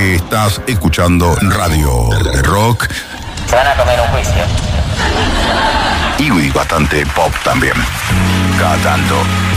Estás escuchando Radio de Rock. Se van a comer un juicio. Y bastante pop también. Cada tanto.